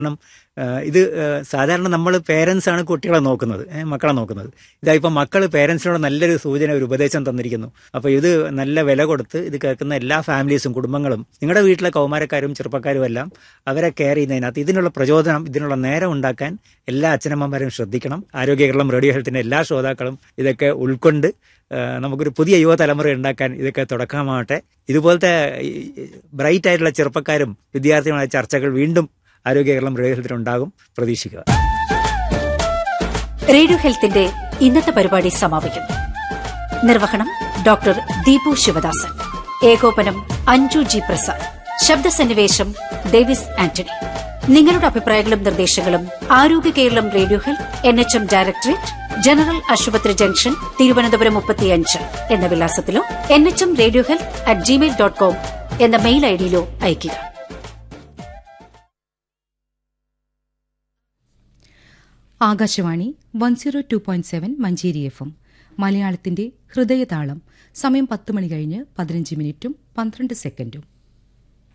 കാരണം ഇത് സാധാരണ നമ്മൾ പേരൻസ് ആണ് കുട്ടികളെ നോക്കുന്നത്, മക്കളെ നോക്കുന്നത്. ഇതായിപ്പോൾ മക്കൾ പേരൻസിനോട് നല്ലൊരു സൂചന, ഒരു ഉപദേശം തന്നിരിക്കുന്നു. അപ്പോൾ ഇത് നല്ല വില കൊടുത്ത് ഇത് കേൾക്കുന്ന എല്ലാ ഫാമിലീസും കുടുംബങ്ങളും നിങ്ങളുടെ വീട്ടിലെ കൗമാരക്കാരും ചെറുപ്പക്കാരും എല്ലാം അവരെ കെയർ ചെയ്യുന്നതിനകത്ത് ഇതിനുള്ള പ്രചോദനം, ഇതിനുള്ള നേരം ഉണ്ടാക്കാൻ എല്ലാ അച്ഛനമ്മമാരും ശ്രദ്ധിക്കണം. ആരോഗ്യ കേരളം റേഡിയോ ഹെൽത്തിൻ്റെ എല്ലാ ശ്രോതാക്കളും ഇതൊക്കെ ഉൾക്കൊണ്ട് നമുക്കൊരു പുതിയ യുവതലമുറ ഉണ്ടാക്കാൻ ഇതൊക്കെ തുടക്കമാവട്ടെ. ഇതുപോലത്തെ ബ്രൈറ്റ് ആയിട്ടുള്ള ചെറുപ്പക്കാരും വിദ്യാർത്ഥികളുമായ ചർച്ചകൾ വീണ്ടും ആരോഗ്യ കേരളം റേഡിയോ ഹെൽത്തിനുണ്ടാകും, പ്രതീക്ഷിക്കുക. റേഡിയോ ഹെൽത്തിന്റെ ഇന്നത്തെ പരിപാടി സമാപിക്കുന്നു. നിർവഹണം ഡോക്ടർ ദീപു ശിവദാസൻ, ഏകോപനം അഞ്ജു ജി പ്രസാദ്, ശബ്ദസന്നിവേശം ഡേവിസ് ആന്റണി. നിങ്ങളുടെ അഭിപ്രായങ്ങളും നിർദ്ദേശങ്ങളും ആരോഗ്യ Keralam radio health NHM directorate, general ആശുപത്രി ജംഗ്ഷൻ, തിരുവനന്തപുരം 35 എന്ന വിലാസത്തിലോ nhmradiohealth@gmail.com എന്ന മെയിൽ ഐഡിയിലോ അയയ്ക്കുക. ആകാശവാണി 102.7 മഞ്ചേരി FM മലയാളത്തിന്റെ ഹൃദയതാളം. സമയം 10 മണി കഴിഞ്ഞ് 15 മിനിറ്റും 12 സെക്കൻഡും.